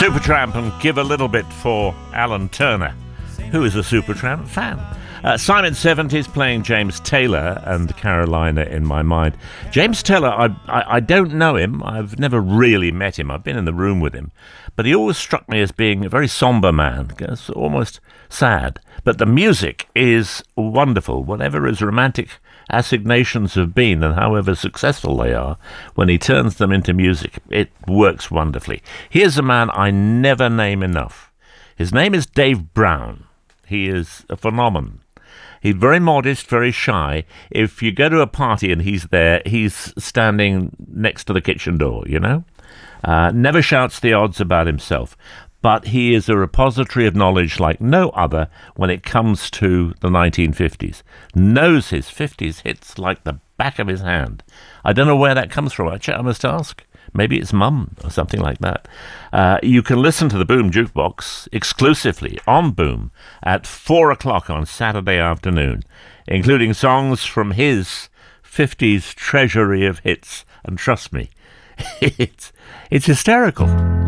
Supertramp and Give a Little Bit for Alan Turner, who is a Supertramp fan. Simon 70s playing James Taylor and Carolina in My Mind. James Taylor, I don't know him. I've never really met him. I've been in the room with him. But he always struck me as being a very somber man. It's almost sad. But the music is wonderful. Whatever his romantic assignations have been and however successful they are, when he turns them into music, it works wonderfully. Here's a man I never name enough. His name is Dave Brown. He is a phenomenon. He's very modest, very shy. If you go to a party and he's there, he's standing next to the kitchen door, you know? Never shouts the odds about himself. But he is a repository of knowledge like no other when it comes to the 1950s. Knows his 50s hits like the back of his hand. I don't know where that comes from. I must ask. Maybe it's Mum or something like that. You can listen to the Boom Jukebox exclusively on Boom at 4 o'clock on Saturday afternoon, including songs from his 50s treasury of hits. And trust me, it's hysterical.